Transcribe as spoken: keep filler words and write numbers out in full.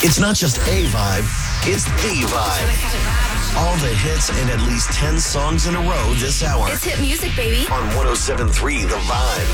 It's not just a vibe, it's the vibe. All the hits and at least ten songs in a row this hour. It's hit music, baby. On one oh seven point three The Vibe.